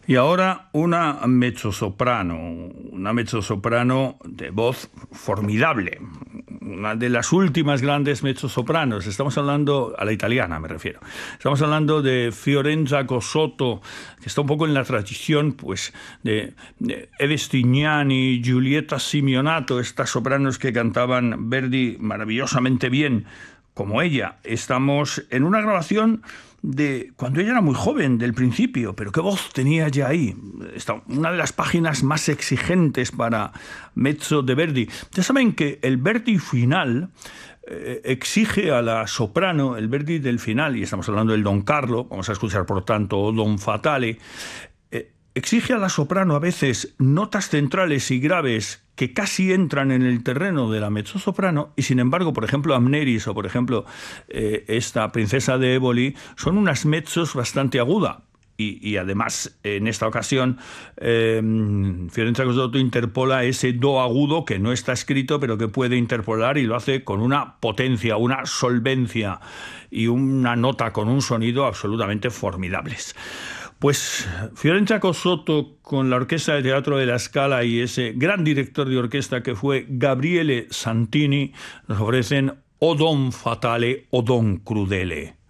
Y ahora una mezzosoprano de voz formidable, una de las últimas grandes mezzosopranos. Estamos hablando, a la italiana me refiero, estamos hablando de Fiorenza Cossotto, que está un poco en la tradición pues de Ede Stignani, Giulietta Simeonato, estas sopranos que cantaban Verdi maravillosamente bien, como ella. Estamos en una grabación de cuando ella era muy joven, del principio, pero qué voz tenía ya ahí. Una de las páginas más exigentes para mezzo de Verdi. Ya saben que el Verdi final exige a la soprano, el Verdi del final, y estamos hablando del Don Carlo, vamos a escuchar por tanto Don Fatale, exige a la soprano a veces notas centrales y graves que casi entran en el terreno de la mezzosoprano, y sin embargo, por ejemplo, Amneris o por ejemplo esta Princesa de Éboli son unas mezzos bastante agudas. Y además, en esta ocasión, Fiorenza Cossotto interpola ese do agudo que no está escrito, pero que puede interpolar, y lo hace con una potencia, una solvencia y una nota con un sonido absolutamente formidables. Pues Fiorenza Cossotto con la Orquesta de Teatro de la Scala y ese gran director de orquesta que fue Gabriele Santini nos ofrecen O Don Fatale o Don Crudele.